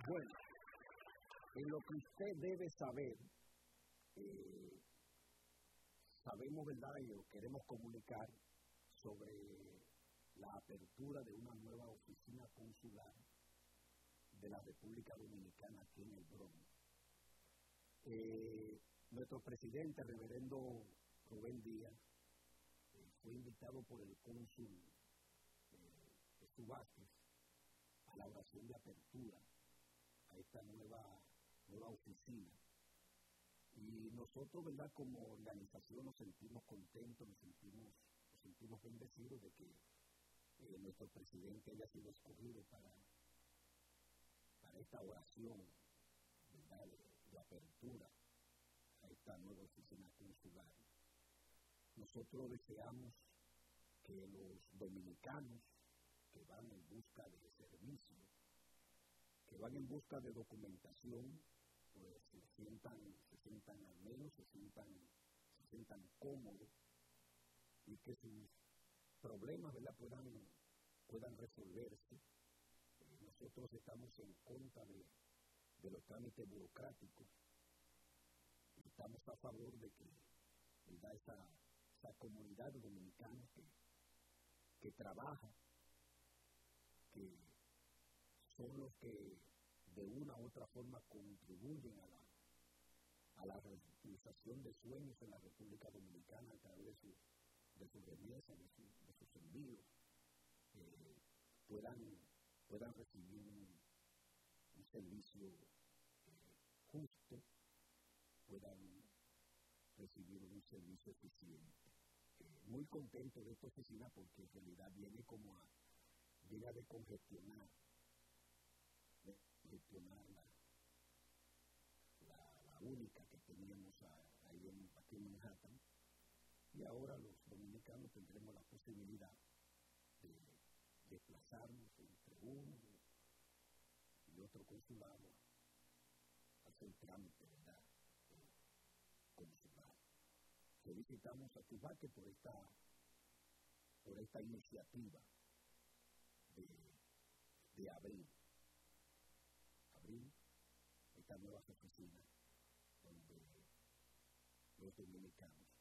Bueno, en lo que usted debe saber, sabemos, ¿verdad?, y lo queremos comunicar sobre la apertura de una nueva oficina consular de la República Dominicana aquí en el Bronx. Nuestro presidente, reverendo Rubén Díaz, fue invitado por el cónsul Jesús Vázquez a la oración de apertura a esta nueva oficina. Y nosotros, ¿verdad?, como organización nos sentimos contentos, nos sentimos bendecidos de que nuestro presidente haya sido escogido para esta oración, ¿verdad?, de apertura a esta nueva oficina consular. Nosotros deseamos que los dominicanos que van en busca de servicio, que van en busca de documentación, pues se sientan al menos, se sientan cómodos y que sus problemas, ¿verdad?, puedan resolverse. Nosotros estamos en contra de los trámites burocráticos y estamos a favor de que, ¿verdad?, esa comunidad dominicana que trabaja, que son los que de una u otra forma contribuyen a la realización de sueños en la República Dominicana a través de sus remesas, de sus envíos, puedan recibir un servicio justo, puedan recibir un servicio eficiente. Muy contento de esta oficina porque en realidad viene a descongestionar la única que teníamos aquí en Manhattan, y ahora los dominicanos tendremos la posibilidad de desplazarnos entre uno y otro consulado a hacer trámite, ¿verdad?, consular. Felicitamos a Tubaque por esta iniciativa de abrir estas nuevas oficinas donde los dominicanos